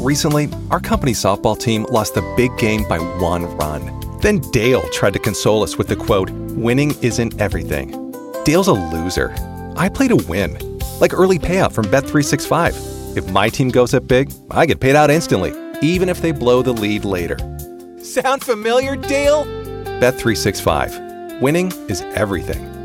Recently, our company's softball team lost the big game by 1 run. Then Dale tried to console us with the quote, "Winning isn't everything." Dale's a loser. I play to win. Like early payout from Bet365. If my team goes up big, I get paid out instantly, even if they blow the lead later. Sound familiar, Dale? Bet365. Winning is everything.